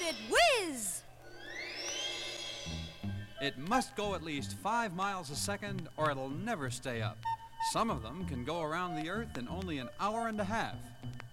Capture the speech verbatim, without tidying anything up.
it whiz! It must go at least five miles a second or it'll never stay up. Some of them can go around the Earth in only an hour and a half.